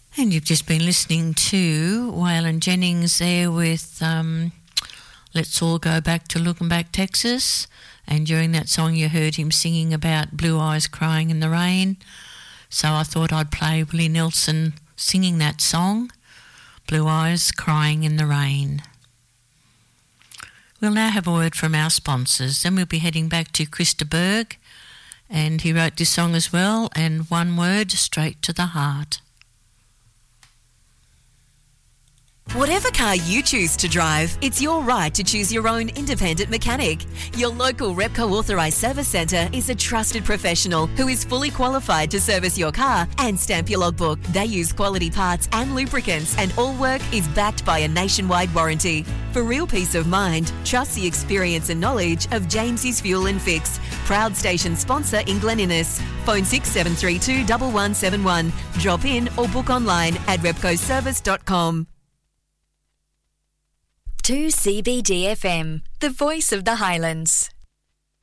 And you've just been listening to Waylon Jennings there with Let's All Go Back to Looking Back, Texas. And during that song you heard him singing about Blue Eyes Crying in the Rain. So I thought I'd play Willie Nelson singing that song, Blue Eyes Crying in the Rain. We'll now have a word from our sponsors. Then we'll be heading back to Christa Berg. And he wrote this song as well, and one word, straight to the heart. Whatever car you choose to drive, it's your right to choose your own independent mechanic. Your local Repco Authorised Service Centre is a trusted professional who is fully qualified to service your car and stamp your logbook. They use quality parts and lubricants, and all work is backed by a nationwide warranty. For real peace of mind, trust the experience and knowledge of James's Fuel and Fix. Proud station sponsor in Glen Innes. Phone 6732 1171. Drop in or book online at repcoservice.com. 2CBD FM, the voice of the Highlands.